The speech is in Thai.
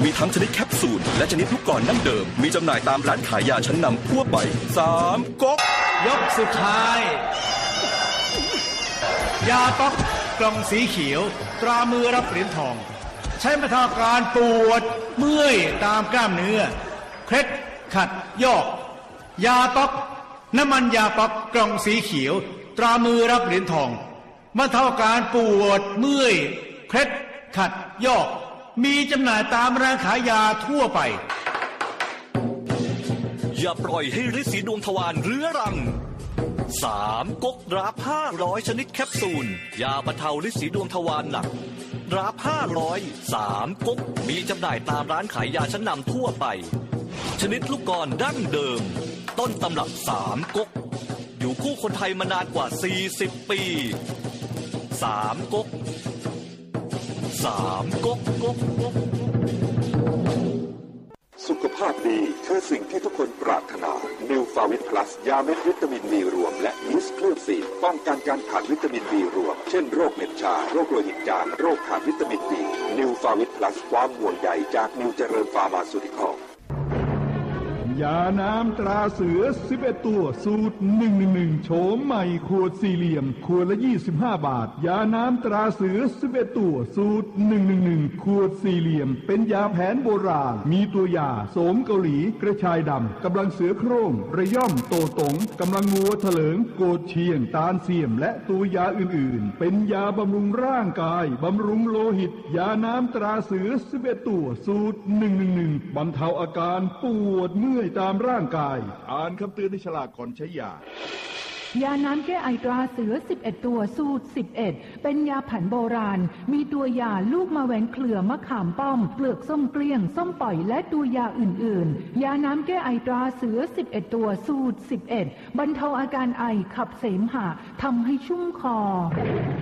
มีทั้งชนิดแคปซูลและชนิดลูกกลอนดั้งเดิมมีจำหน่ายตามร้านขายยาชั้นนำทั่วไป3ก๊กยกสุดท้ายยาต๊อกกล่องสีเขียวตรามือรับเหรียญทองใช้บรรเทาอาการปวดเมื่อยตามกล้ามเนื้อเคล็ดขัดยอกยาต๊อกน้ำมันยาต๊อกกล่องสีเขียวตรามือรับเหรียญทองบรรเทาอาการปวดเมื่อยเคล็ดขัดยอกมีจำหน่ายตามร้านขายยาทั่วไปอย่าปล่อยให้ฤทธิ์สีดวงทวารเรื้อรัง3ก๊กดราฟ500ชนิดแคปซูลยาบรรเทาฤทธิ์สีดวงทวารหนักดราฟ500 3ก๊กมีจำหน่ายตามร้านขายยาชั้นนำทั่วไปชนิดลูกกลอนดั้งเดิมต้นตำรับ3ก๊กอยู่คู่คนไทยมานานกว่า40ปี3ก๊ก3ก๊กสุขภาพดีคือสิ่งที่ทุกคนปรารถนา นิวฟาวิตพลัสยาเม็ดวิตามินบีรวมและยีสต์เคลือบสีป้องกันการขาดวิตามินบีรวมเช่นโรคเหน็บชาโรคโลหิตจางโรคขาดวิตามินบีนิวฟาวิตพลัสความห่วงใยจากนิวเจริญฟาร์มาซูติคอลยาน้ำตราเสือ11ตัวสูตร111โฉมใหม่ขวดสี่เหลี่ยมขวดละ25 บาทยาน้ำตราเสือ11ตัวสูตร111ขวดสี่เหลี่ยมเป็นยาแผนโบราณมีตัวยาโสมเกาหลีกระชายดำกำลังเสือโคร่งระย่อมโตตงกำลังงัวเถลิงโกดเชียงตาลเสียมและตัวยาอื่นๆเป็นยาบำรุงร่างกายบำรุงโลหิตยาน้ำตราเสือ11ตัวสูตร111บรรเทาอาการปวดเมื่อยตามร่างกายอ่านคำเตือนในฉลากก่อนใช้ยายาน้ำแก้ไอตราเสือ11ตัวสูตร11เป็นยาแผนโบราณมีตัวยาลูกมะแวงเครือมะขามป้อมเปลือกส้มเกลี้ยงส้มปล่อยและตัวยาอื่นๆยาน้ำแก้ไอตราเสือ11ตัวสูตร11บรรเทาอาการไอขับเสมหะทำให้ชุ่มคอ